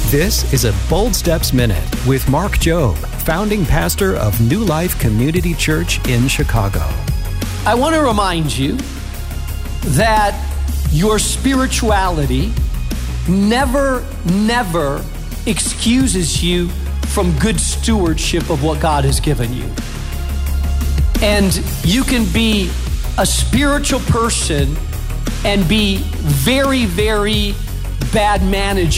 This is a Bold Steps Minute with Mark Jobe, founding pastor of New Life Community Church in Chicago. I want to remind you that your spirituality never excuses you from good stewardship of what God has given you. And you can be a spiritual person and be very, very bad manager